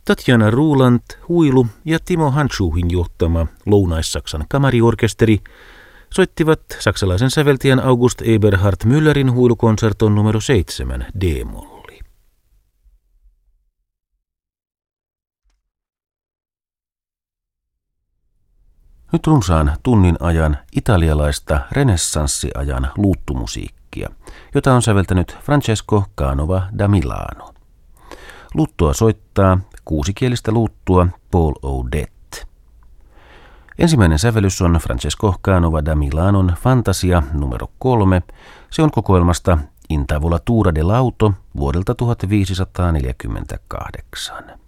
Tatjana Ruland, huilu ja Timo Handschuhin johtama Lounais-Saksan kamariorkesteri soittivat saksalaisen säveltäjän August Eberhard Müllerin huilukonserton numero 7 D-molli. Nyt runsaan tunnin ajan italialaista renessanssiajan luuttumusiikkia, jota on säveltänyt Francesco Canova da Milano. Luuttua soittaa kuusikielistä luuttua Paul O'Dette. Ensimmäinen sävellys on Francesco Canova da Milanon Fantasia numero 3. Se on kokoelmasta Intavolatura dell'auto vuodelta 1548.